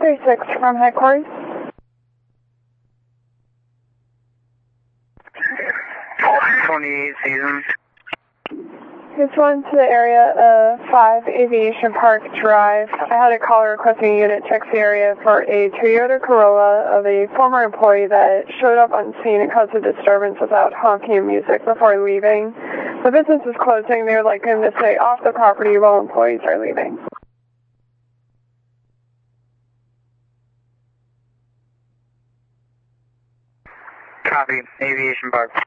236 from headquarters. 28 seasons. Just went to the area of 5 Aviation Park Drive. I had a caller requesting a unit checks the area for a Toyota Corolla of a former employee that showed up on scene and caused a disturbance without honking music before leaving. The business is closing. They're like him to stay off the property while employees are leaving. Copy. Aviation Park.